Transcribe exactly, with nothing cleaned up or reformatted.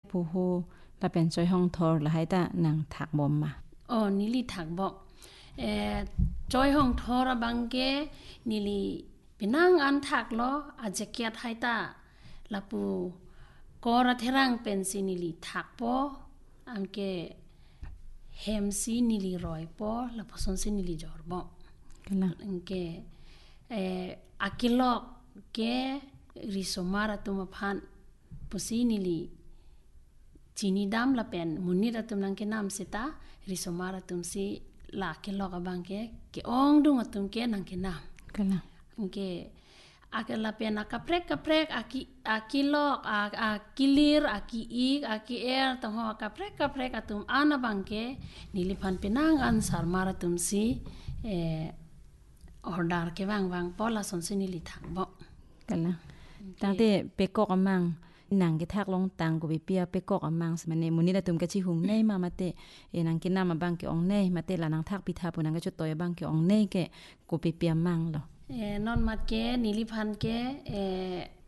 ผู้ฮู้ละเป็นจอยห้องทอละให้ตาหนังถักบ่มมาอ๋อนิลิถักบ่เอ่อจอยห้องทอระบังเกนิลิเป็นนางอันถักล้ออาจจะเกียดให้ตาละปูก็ระเทรังเป็นสินิลิถักบ่อันเกเฮมซีนิลิรอยบ่ละพอสนสินิลิจอร์บ่กันละอันเกเอ่ออากิลอกเกริโซมาระตุมพันปุสินิลิจีนีดามละเป็นมุนีระตุมนังเกนามสิตาริโซมาระตุมสิลากิลอกบังเกเกองดุงตุมเกนังเกนามกันละอันเกอาละเป็นอากัพเรกกัพเรกอากิอากิลอกอาอากิลิร์อากิอีกอากิเอร์ต้องหัวกัพเรกกัพเรกตุมอานาบังเกนิลิพันเป็นนางอันสารมาระตุมสิเอ่อออร์ดาร์เกวังวังปอลาสนสินิลิถักบ่กันละตั้งแต่เปกอกอมังหนังกะทักลงตังกูไปเปียเปกอกอมังสมัยนี้มื้อนี้ละตุมกะชิหุงในมามาเตเอนังกินน้ามาบังเกอองในมาเตละนังทักพิธาปุนังกะจุตอยบังเกอองในแกกูไปเปียมังเหรอเอ่อนอนมัดเกนิลิพันเกเอ่อ